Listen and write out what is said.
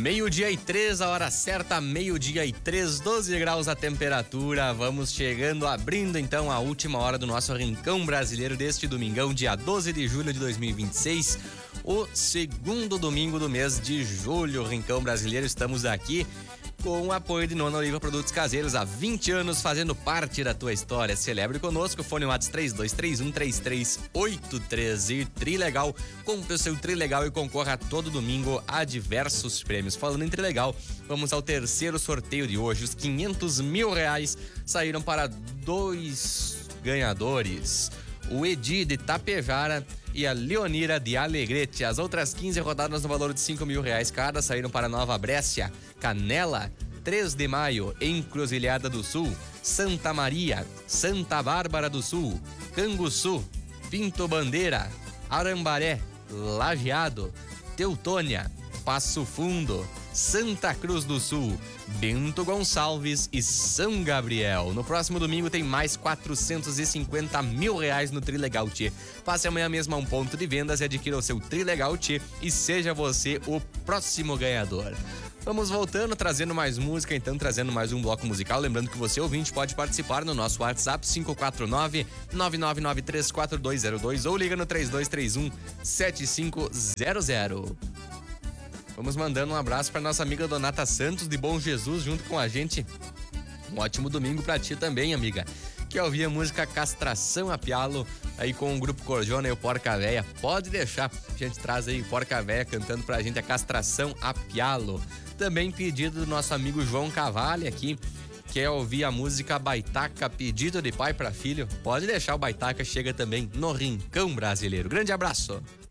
Meio-dia e 3, a hora certa, meio-dia e 3, 12 graus a temperatura. Vamos chegando, abrindo então a última hora do nosso Rincão Brasileiro deste domingão, dia 12 de julho de 2026. O segundo domingo do mês de julho, Rincão Brasileiro. Estamos aqui com o apoio de Nona Oliva Produtos Caseiros, há 20 anos fazendo parte da tua história. Celebre conosco, fone WhatsApp 32313383 e Trilegal. Compre o seu Trilegal e concorra todo domingo a diversos prêmios. Falando em Trilegal, vamos ao terceiro sorteio de hoje. Os R$500 mil saíram para 2 ganhadores: o Edi de Tapejara e a Leonira de Alegrete. As outras 15 rodadas no valor de R$5 mil cada saíram para Nova Brécia, Canela, 3 de Maio, Encruzilhada do Sul, Santa Maria, Santa Bárbara do Sul, Canguçu, Pinto Bandeira, Arambaré, Lajeado, Teutônia, Passo Fundo, Santa Cruz do Sul, Bento Gonçalves e São Gabriel. No próximo domingo tem mais R$450 mil no Trilegal Tchê. Passe amanhã mesmo a um ponto de vendas e adquira o seu Trilegal Tchê e seja você o próximo ganhador. Vamos voltando, trazendo mais música, então, trazendo mais um bloco musical. Lembrando que você, ouvinte, pode participar no nosso WhatsApp 549-9993-4202 ou liga no 3231-7500. Vamos mandando um abraço para nossa amiga Donata Santos de Bom Jesus junto com a gente. Um ótimo domingo para ti também, amiga. Quer ouvir a música Castração a Pialo aí com o Grupo Corjona e o Porca Véia? Pode deixar, a gente traz aí o Porca Véia cantando pra gente a Castração a Pialo. Também pedido do nosso amigo João Cavalli aqui. Quer ouvir a música Baitaca, pedido de pai para filho? Pode deixar, o Baitaca chega também no Rincão Brasileiro. Grande abraço!